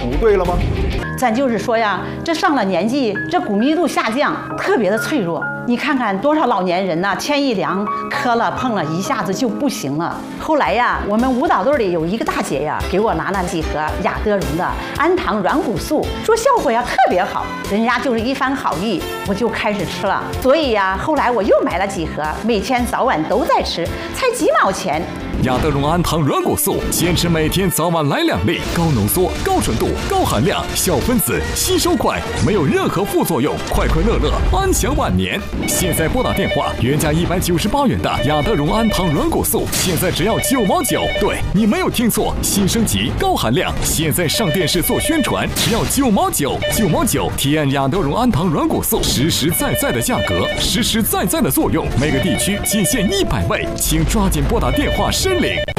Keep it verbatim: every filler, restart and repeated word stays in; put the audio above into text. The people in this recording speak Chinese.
不对了吗？ 咱就是说呀，这上了年纪，这骨密度下降，特别的脆弱。你看看多少老年人呐、啊，天一凉，磕了碰了，一下子就不行了。后来呀，我们舞蹈队里有一个大姐呀，给我拿了几盒雅德荣的氨糖软骨素，说效果呀特别好。人家就是一番好意，我就开始吃了。所以呀，后来我又买了几盒，每天早晚都在吃，才几毛钱。 雅德荣氨糖软骨素，坚持每天早晚来两粒，高浓缩、高纯度、高含量，小分子，吸收快，没有任何副作用，快快乐乐，安享晚年。现在拨打电话，原价一百九十八元的雅德荣氨糖软骨素，现在只要九毛九。对，你没有听错，新升级，高含量，现在上电视做宣传，只要九毛九，九毛九，体验雅德荣氨糖软骨素实实在在的价格，实实在在的作用，每个地区仅限一百位，请抓紧拨打电话申领。